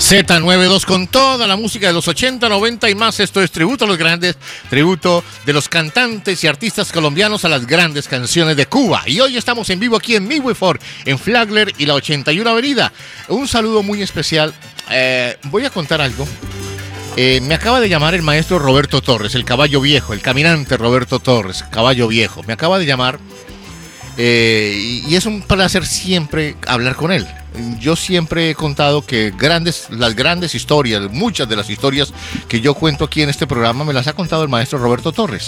Z92 con toda la música de los 80, 90 y más. Esto es tributo a los grandes, tributo de los cantantes y artistas colombianos a las grandes canciones de Cuba. Y hoy estamos en vivo aquí en Midway Ford, en Flagler y la 81 Avenida. Un saludo muy especial. Voy a contar algo. Me acaba de llamar el maestro Roberto Torres, el caballo viejo, el caminante Roberto Torres, caballo viejo. Me acaba de llamar y es un placer siempre hablar con él. Yo siempre he contado que las grandes historias, muchas de las historias que yo cuento aquí en este programa me las ha contado el maestro Roberto Torres.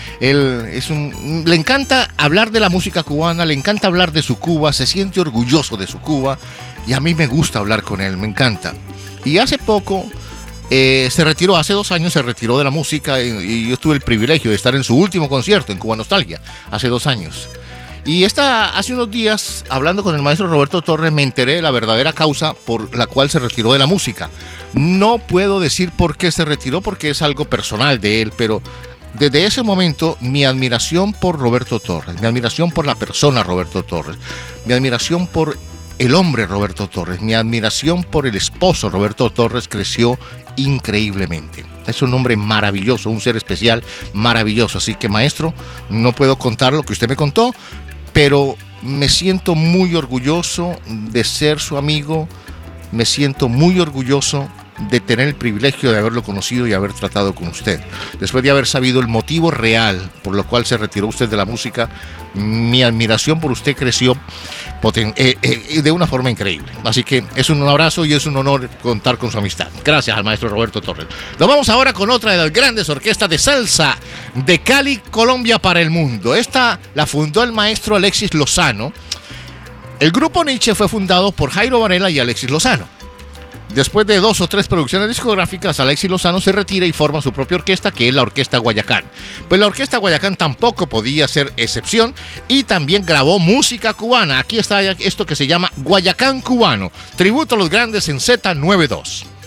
Le encanta hablar de la música cubana, le encanta hablar de su Cuba, se siente orgulloso de su Cuba y a mí me gusta hablar con él, me encanta. Y hace poco se retiró, hace 2 años se retiró de la música y yo tuve el privilegio de estar en su último concierto en Cuba Nostalgia, hace 2 años. Y hace unos días, hablando con el maestro Roberto Torres, me enteré de la verdadera causa por la cual se retiró de la música. No puedo decir por qué se retiró, porque es algo personal de él, pero desde ese momento mi admiración por Roberto Torres, mi admiración por la persona Roberto Torres, mi admiración por el hombre Roberto Torres, mi admiración por el esposo Roberto Torres creció increíblemente. Es un hombre maravilloso, un ser especial maravilloso. Así que, maestro, no puedo contar lo que usted me contó, pero me siento muy orgulloso de ser su amigo, me siento muy orgulloso de tener el privilegio de haberlo conocido y haber tratado con usted. Después de haber sabido el motivo real por lo cual se retiró usted de la música, mi admiración por usted creció de una forma increíble. Así que es un abrazo y es un honor contar con su amistad. Gracias al maestro Roberto Torres. Nos vamos ahora con otra de las grandes orquestas de salsa de Cali, Colombia para el mundo. Esta la fundó el maestro Alexis Lozano. El grupo Nietzsche fue fundado por Jairo Varela y Alexis Lozano. Después de 2 o 3 producciones discográficas, Alexis Lozano se retira y forma su propia orquesta, que es la Orquesta Guayacán. Pues la Orquesta Guayacán tampoco podía ser excepción y también grabó música cubana. Aquí está esto que se llama Guayacán Cubano, tributo a los grandes en Z92.